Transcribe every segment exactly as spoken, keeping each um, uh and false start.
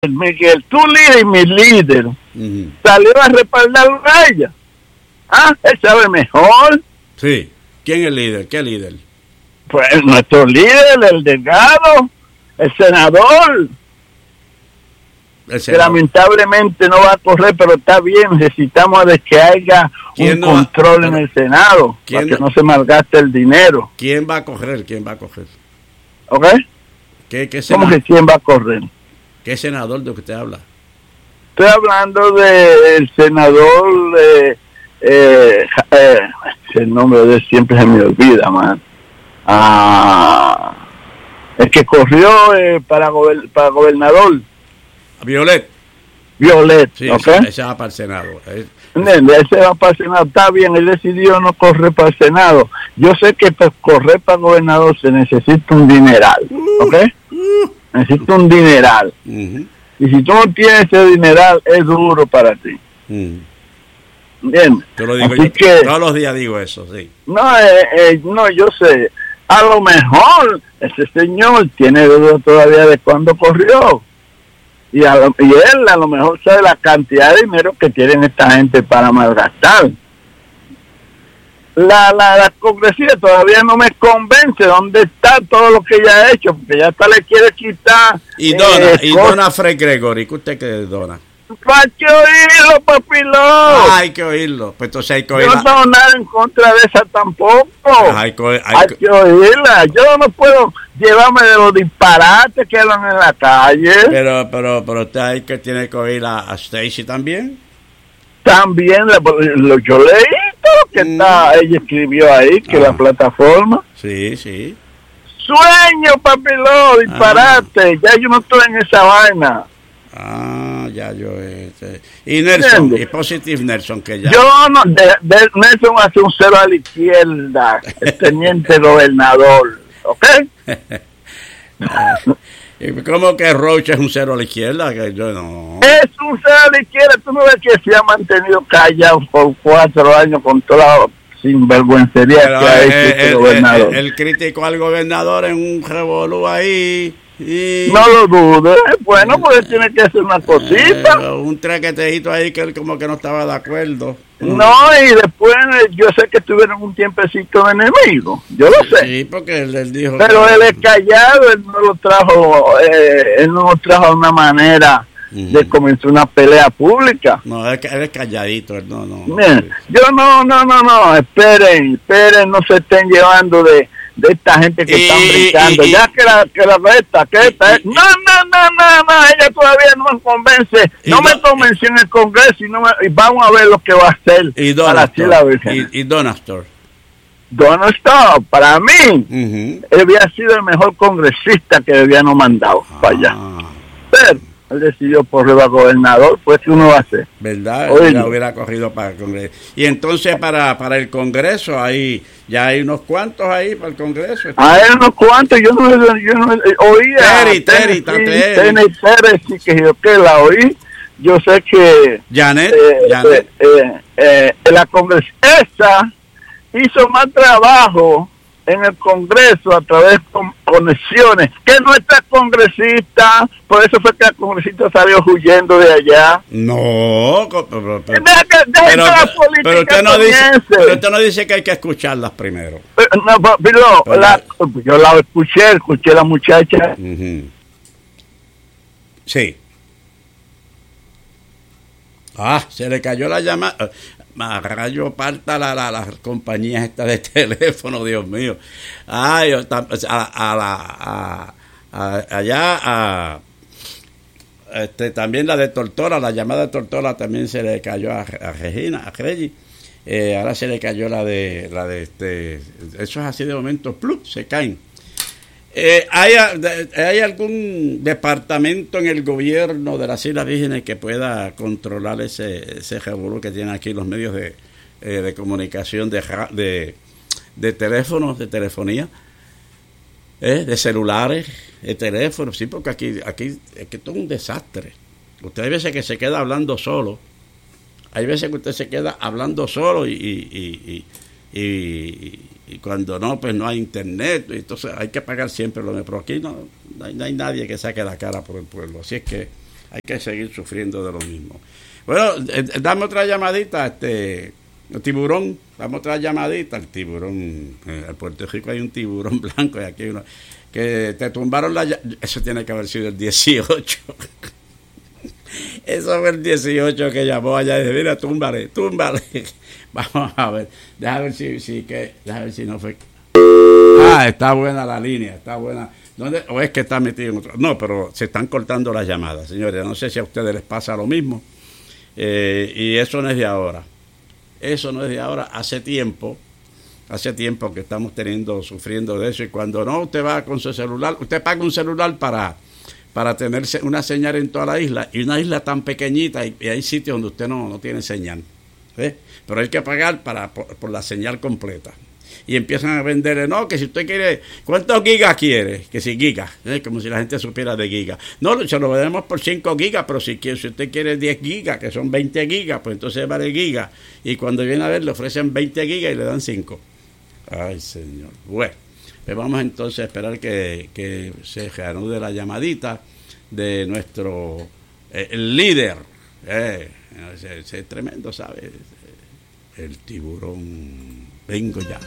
Miguel, tu líder y mi líder, uh-huh. salió a respaldar a ella. Ah, él sabe mejor. Sí. ¿Quién es el líder? ¿Qué líder? Pues nuestro líder, el Delgado, el senador. El senador. Que lamentablemente no va a correr, pero está bien. Necesitamos de que haya un no control va, en el Senado para que no, no se malgaste el dinero. ¿Quién va a correr? ¿Quién va a correr? ¿Ok? ¿Qué, qué ¿Cómo que quién va a correr? ¿Qué senador de que usted habla? Estoy hablando del de senador, eh, eh, eh, el nombre de él siempre se me olvida, man. Ah, el que corrió eh, para, gober, para gobernador. Violet. Violet, sí, ¿okay? ese, ese va para el Senado. Es, ese va para el Senado, está bien, él decidió no correr para el Senado. Yo sé que para correr para gobernador se necesita un dineral, ¿ok? Uh, necesita un dineral. Uh-huh. Y si tú no tienes ese dineral, es duro para ti. Uh-huh. ¿Entiendes? Yo lo digo, Así yo, que, todos los días digo eso, sí. No, eh, eh, no, yo sé. A lo mejor ese señor tiene duda todavía de cuándo corrió. Y, a lo, y él a lo mejor sabe la cantidad de dinero que tienen esta gente para malgastar. La, la, la congresista todavía no me convence dónde está todo lo que ella ha hecho, porque ya hasta le quiere quitar. Y Dona, eh, y Dona Fred Gregory, ¿qué usted cree, Dona? Hay que oírlo, papilón. Ah, hay que oírlo. Pues entonces hay que oírla. Yo no tengo nada en contra de esa tampoco. Pues hay, que, hay, hay que oírla. Yo no puedo llevarme de los disparates que hablan en la calle. Pero, pero, pero usted hay que tiene que oír a, a Stacy también. También, lo, yo leí todo lo que mm. está, ella escribió ahí, que ah. la plataforma. Sí, sí. Sueño, papilón, disparate. Ah. Ya yo no estoy en esa vaina. Ah, ya yo este. Y Nelson, ¿entiendes? Y Positive Nelson, que ya. Yo no, de, de Nelson hace un cero a la izquierda, el teniente gobernador, ¿ok? ¿Cómo que Roach es un cero a la izquierda? Que yo no. Es un cero a la izquierda, tú no ves que se ha mantenido callado por cuatro años con toda la sinvergüencería que ha hecho eh, este eh, gobernador. Él, él criticó al gobernador en un revolú ahí. Y... no lo dudes, bueno, pues tiene que hacer una cosita. Eh, un traquetejito ahí que él como que no estaba de acuerdo. No, y después yo sé que tuvieron un tiempecito de enemigo, yo lo sé. Sí, porque él, él dijo... Pero que... él es callado, él no lo trajo, eh, él no lo trajo de una manera uh-huh. de comenzar una pelea pública. No, él, él es calladito, él no, no. Bien, yo no, no, no, no, esperen, esperen, no se estén llevando de... de esta gente que y, están brincando, y, y, ya que la que la esta, que esta, y, no, no, no, no, no, ella todavía no me convence, no me convenció en el Congreso y, no me, y vamos a ver lo que va a hacer y para así la Virgen. Y, y Donastor. Donastor, para mí, uh-huh. él había sido el mejor congresista que habían mandado ah. para allá. Pero él decidió por el gobernador, pues ¿qué uno va a hacer? ¿Verdad? Oye, ya hubiera corrido para el Congreso. Y entonces para para el Congreso, ahí ya hay unos cuantos ahí para el Congreso. Hay unos cuantos, yo no, yo no oía. Terry, Terry, Terry. Terry, Terry, sí que yo que la oí. Yo sé que... Janet, eh, Janet. Eh, eh, eh, la congresista hizo más trabajo en el Congreso a través de conexiones que nuestra congresista, por eso fue que la congresista salió huyendo de allá. No, pero, pero, deja que, deja pero, que la política pero usted no dice, pero usted no dice que hay que escucharlas primero. Pero, no, pero, pero la, yo la escuché, escuché a la muchacha. Uh-huh. Sí. Ah, se le cayó la llamada. Rayo parta la, la, las compañías estas de teléfono, Dios mío. Ay, a, a la a, a, allá a este también la de Tortora, la llamada de Tortora también se le cayó a, a Regina, a Reggie. Eh, ahora se le cayó la de la de este, eso es así de momento, ¡plup!, se caen. Eh, ¿hay, ¿Hay algún departamento en el gobierno de las Islas Vírgenes que pueda controlar ese ese revolú que tienen aquí los medios de, eh, de comunicación, de, de, de teléfonos, de telefonía, eh, de celulares, de teléfonos? Sí, porque aquí, aquí es que todo es un desastre. Usted hay veces que se queda hablando solo, hay veces que usted se queda hablando solo y... y, y, y y cuando no, pues no hay internet, entonces hay que pagar siempre lo mismo, pero aquí no, no, hay, no hay nadie que saque la cara por el pueblo, así es que hay que seguir sufriendo de lo mismo. Bueno, eh, dame otra llamadita, este el tiburón, dame otra llamadita, el tiburón, eh, en Puerto Rico hay un tiburón blanco y aquí uno, que te tumbaron la, eso tiene que haber sido el dieciocho. Eso fue el dieciocho que llamó allá y dice, mira, túmbale, túmbale. Vamos a ver, déjame ver si, si que, déjame ver si no fue. Ah, está buena la línea, está buena. ¿Dónde? O es que está metido en otro. No, pero se están cortando las llamadas, señores. No sé si a ustedes les pasa lo mismo. Eh, y eso no es de ahora. Eso no es de ahora. Hace tiempo, hace tiempo que estamos teniendo, sufriendo de eso. Y cuando no, usted va con su celular, usted paga un celular para, para tener una señal en toda la isla. Y una isla tan pequeñita, y, y hay sitios donde usted no, no tiene señal. ¿Eh? Pero hay que pagar para, por, por la señal completa. Y empiezan a venderle, no, que si usted quiere, ¿cuántos gigas quiere? Que si gigas, ¿eh? Como si la gente supiera de gigas. No, se lo vendemos por cinco gigas, pero si, quiere, si usted quiere diez gigas, que son veinte gigas, pues entonces vale gigas. Y cuando viene a ver, le ofrecen veinte gigas y le dan cinco. Ay, señor. Bueno, pues vamos entonces a esperar que, que se reanude la llamadita de nuestro eh, el líder. Eh, ese, ese es tremendo, ¿sabes? El tiburón. Vengo ya.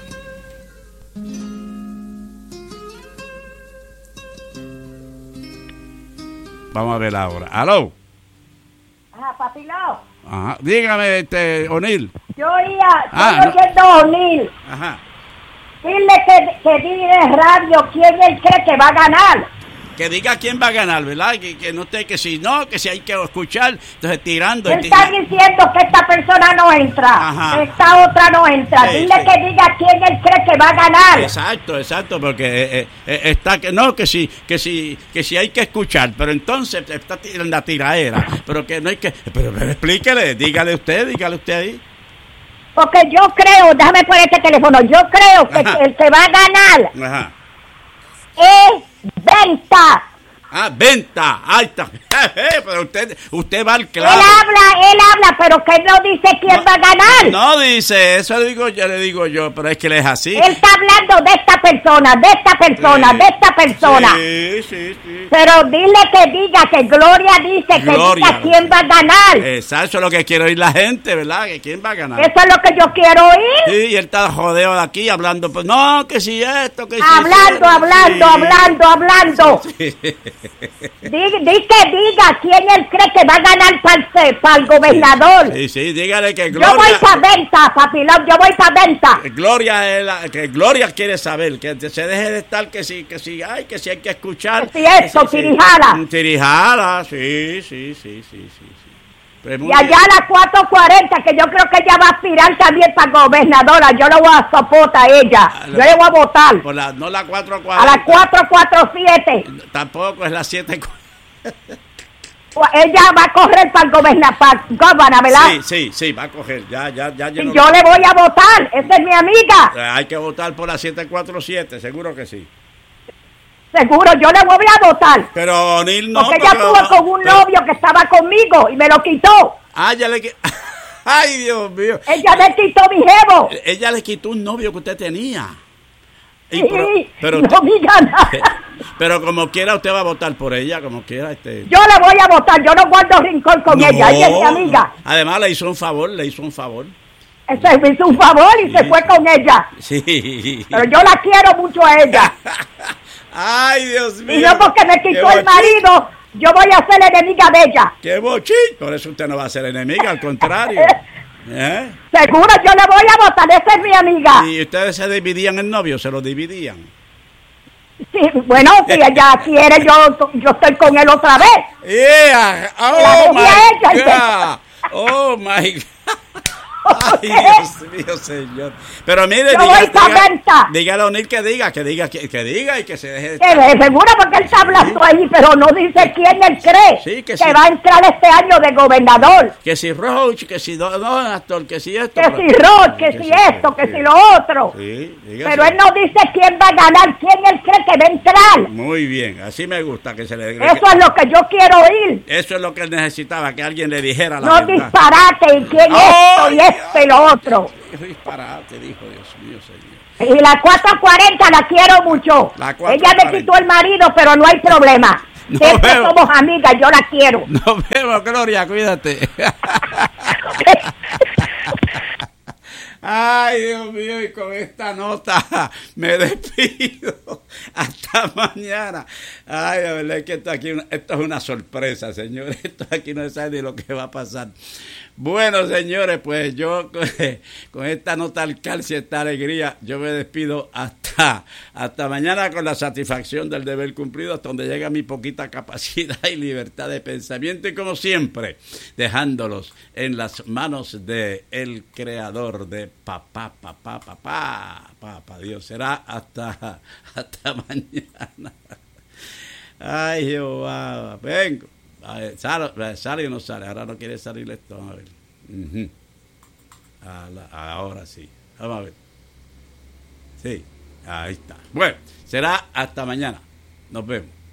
Vamos a ver ahora. ¿Aló? Ajá, papilao. Ajá. Dígame, este, O'Neill. Yo iba, Ah, estoy no. oyendo a O'Neill. Ajá. Dile que, que diga en radio quién él cree que va a ganar. Que diga quién va a ganar, ¿verdad? Que, que no esté, que si no, que si hay que escuchar, entonces tirando. Él y está tirando. diciendo que esta persona no entra, Ajá. esta otra no entra. Sí, Dile sí. que diga quién él cree que va a ganar. Exacto, exacto, porque eh, eh, está que no, que si, que si, que si hay que escuchar, pero entonces está en la tiraera, pero que no hay que, pero, pero explíquele, dígale usted, dígale usted ahí. Porque yo creo, déjame poner este teléfono, yo creo que Ajá. el que va a ganar Ajá. es Venta. Ah, venta, ahí está. Pero usted, usted va al Él clavo. habla, él habla, pero que él no dice quién No, va a ganar. No dice, eso le digo yo, le digo yo, pero es que él es así. Él está hablando de esta persona, de esta persona, Sí. de esta persona. Sí, sí, sí. Pero dile que diga, que Gloria dice, Gloria. que diga quién va a ganar. Exacto, eso es lo que quiere oír la gente, ¿verdad? Que quién va a ganar. Eso es lo que yo quiero oír. Sí, y él está jodeo de aquí hablando, pues no, que si esto, que si Hablando, eso, hablando, sí. hablando, hablando. Sí. Di, di que diga quién él cree que va a ganar para el, para el gobernador. Sí, sí, dígale que Yo Gloria, voy para Venta, papilón, yo voy para Venta. Gloria es la, que Gloria quiere saber, que se deje de estar que si, que si, ay, que si hay que escuchar. Que si esto, que si- Tirijala. sí. Tirijala, sí, sí, sí, sí, sí, sí. Pues muy Y allá bien. a las cuatro cuarenta, que yo creo que ella va a aspirar también para gobernadora. Yo le voy a soportar a ella. A Yo la- le voy a votar. Por la, no la cuatro A cuarenta. las cuatro cuarenta y siete. Tampoco es la siete. Ella va a correr para el gobernador, para gobernador, ¿verdad? Sí, sí, sí, va a coger. Ya, ya, ya. Y llenó- yo le voy a votar. Esa es mi amiga. Eh, Hay que votar por la siete cuatro siete, seguro que sí. Seguro, yo le voy a votar. Pero O'Neill no. Porque ella pero- estuvo con un pero- novio que estaba conmigo y me lo quitó. Ah, ya le qui- Ay, Dios mío. Ella me quitó mi jevo. Ella le quitó un novio que usted tenía. Y Sí, pero, pero, no diga nada. pero como quiera usted va a votar por ella, como quiera. Este... Yo le voy a votar. Yo no guardo rincón con No, ella. Ella es mi amiga. Además le hizo un favor, le hizo un favor. Se me hizo un favor y se Sí. fue con ella. Sí. Pero yo la quiero mucho a ella. Ay, Dios mío. Y no porque me Qué quitó el bochín, marido, yo voy a ser enemiga de ella. Qué bochín. Por eso usted no va a ser enemiga, al contrario. ¿Eh? Seguro yo le voy a votar. Esa es mi amiga. Y ustedes se dividían el novio, se lo dividían. Sí, bueno, si ella quiere, yo, yo estoy con él otra vez. Yeah. La Oh dejé a my ella. God. Oh my God. Ay, Dios mío, señor. Pero mire, Yo diga, voy pa' diga, Venta. dígale a O'Neill que diga, que diga, que, que diga y que se deje de Que estar. de seguro porque él está hablando ahí, pero no dice quién él cree Sí, que que sí. va a entrar este año de gobernador. Que si Roach, que si Don Astor, que si esto. Que pues, si Roch, que sí, si sí, esto, que sí. si lo otro. Sí, dígase. Pero él no dice quién va a ganar, quién él cree que va a entrar. Muy bien, así me gusta que se le Eso es lo que yo quiero oír. Eso es lo que él necesitaba, que alguien le dijera la No verdad. disparate y quién esto y esto y lo otro. Qué disparate, dijo, Dios mío, señor. Y la cuatro cuarenta la quiero mucho. La cuatro Ella me cuarenta. quitó el marido, pero no hay problema. Nos Siempre vemos. somos amigas, yo la quiero. Nos vemos, Gloria, cuídate. Ay, Dios mío, y con esta nota me despido. Hasta mañana. Ay, la verdad es que esto aquí esto es una sorpresa, señores. Esto aquí no se sabe ni lo que va a pasar. Bueno, señores, pues yo con esta nota al calcio, esta alegría, yo me despido hasta, hasta mañana con la satisfacción del deber cumplido, hasta donde llega mi poquita capacidad y libertad de pensamiento, y como siempre, dejándolos en las manos de el creador, de papá, papá, papá, papá Dios. Será hasta, hasta mañana. Ay, Jehová, vengo. Sale, sale o no sale, ahora no quiere salir esto, vamos a ver. Uh-huh. a la, ahora sí, vamos a ver. Sí, ahí está. Bueno, será hasta mañana. Nos vemos.